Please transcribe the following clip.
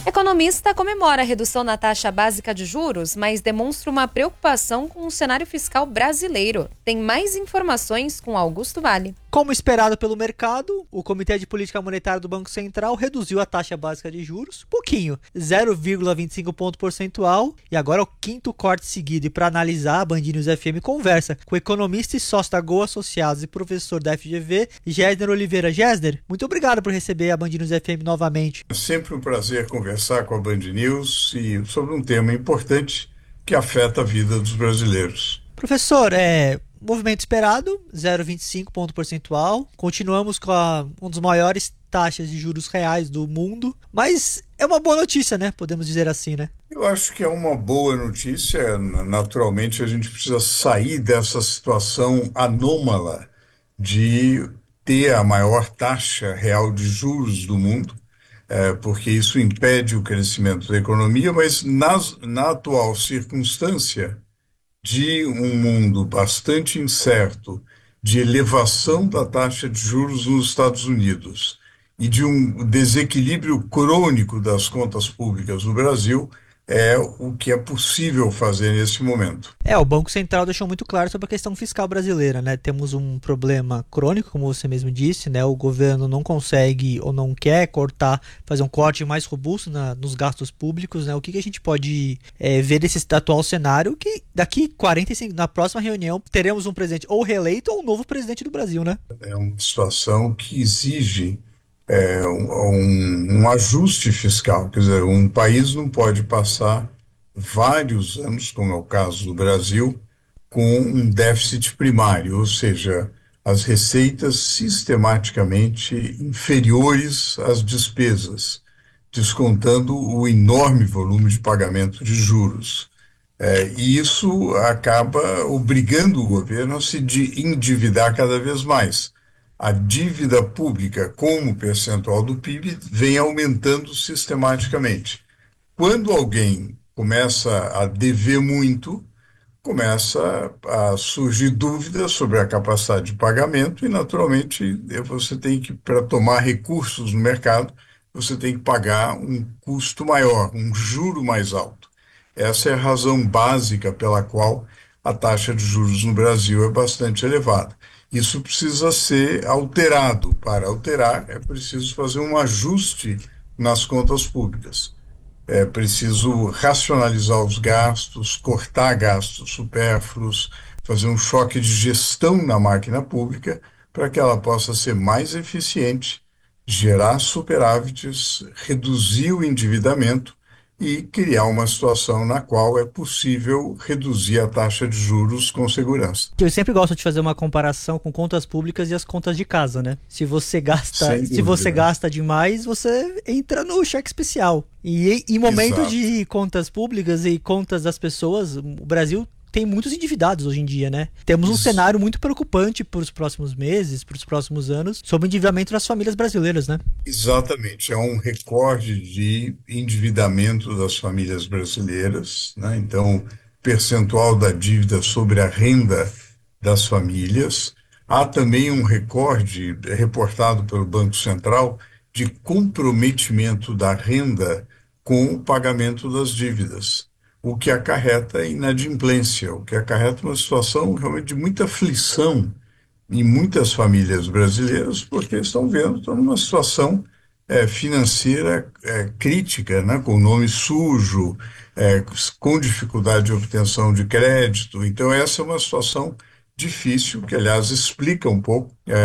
Economista comemora a redução na taxa básica de juros, mas demonstra uma preocupação com o cenário fiscal brasileiro. Tem mais informações com Augusto Vale. Como esperado pelo mercado, o Comitê de Política Monetária do Banco Central reduziu a taxa básica de juros, pouquinho, 0,25 ponto percentual, e agora é o quinto corte seguido. E para analisar, a Band News FM conversa com o economista e sócio da Go Associados e professor da FGV, Gésner Oliveira. Gésner, muito obrigado por receber a Band News FM novamente. É sempre um prazer conversar com a Band News e sobre um tema importante que afeta a vida dos brasileiros. Professor, movimento esperado, 0,25 ponto percentual. Continuamos com uma das maiores taxas de juros reais do mundo. Mas é uma boa notícia, né? Podemos dizer assim, né? Eu acho que é uma boa notícia. Naturalmente, a gente precisa sair dessa situação anômala de ter a maior taxa real de juros do mundo, porque isso impede o crescimento da economia, mas na atual circunstância de um mundo bastante incerto, de elevação da taxa de juros nos Estados Unidos e de um desequilíbrio crônico das contas públicas no Brasil, é o que é possível fazer nesse momento. O Banco Central deixou muito claro sobre a questão fiscal brasileira, né? Temos um problema crônico, como você mesmo disse, né? O governo não consegue ou não quer fazer um corte mais robusto nos gastos públicos, né? O que a gente pode ver desse atual cenário, que daqui 45, na próxima reunião, teremos um presidente ou reeleito ou um novo presidente do Brasil, né? É uma situação que exige um ajuste fiscal. Quer dizer, um país não pode passar vários anos, como é o caso do Brasil, com um déficit primário, ou seja, as receitas sistematicamente inferiores às despesas, descontando o enorme volume de pagamento de juros. E isso acaba obrigando o governo a se endividar cada vez mais. A dívida pública, como percentual do PIB, vem aumentando sistematicamente. Quando alguém começa a dever muito, começa a surgir dúvidas sobre a capacidade de pagamento e, naturalmente, você tem que, para tomar recursos no mercado, você tem que pagar um custo maior, um juro mais alto. Essa é a razão básica pela qual a taxa de juros no Brasil é bastante elevada. Isso precisa ser alterado. Para alterar, é preciso fazer um ajuste nas contas públicas. É preciso racionalizar os gastos, cortar gastos supérfluos, fazer um choque de gestão na máquina pública para que ela possa ser mais eficiente, gerar superávites, reduzir o endividamento e criar uma situação na qual é possível reduzir a taxa de juros com segurança. Eu sempre gosto de fazer uma comparação com contas públicas e as contas de casa, né? Se você gasta demais, você entra no cheque especial. E em momentos de contas públicas e contas das pessoas, o Brasil tem muitos endividados hoje em dia, né? Temos um cenário muito preocupante para os próximos meses, para os próximos anos, sobre o endividamento das famílias brasileiras, né? Exatamente. É um recorde de endividamento das famílias brasileiras, né? Então, percentual da dívida sobre a renda das famílias. Há também um recorde reportado pelo Banco Central de comprometimento da renda com o pagamento das dívidas, o que acarreta inadimplência, o que acarreta uma situação realmente de muita aflição em muitas famílias brasileiras, porque estão numa situação financeira crítica, né, com nome sujo, com dificuldade de obtenção de crédito. Então, essa é uma situação difícil, que, aliás, explica um pouco